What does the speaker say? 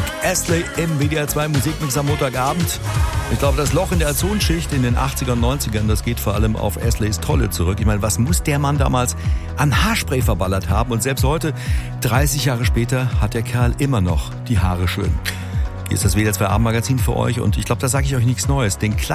Rick Astley im WDR 2 Musikmix am Montagabend. Ich glaube, das Loch in der Ozonschicht in den 80er und 90ern, das geht vor allem auf Asleys Tolle zurück. Ich meine, was muss der Mann damals an Haarspray verballert haben? Und selbst heute, 30 Jahre später, hat der Kerl immer noch die Haare schön. Hier ist das WDR 2 Abendmagazin für euch und ich glaube, da sage ich euch nichts Neues. Den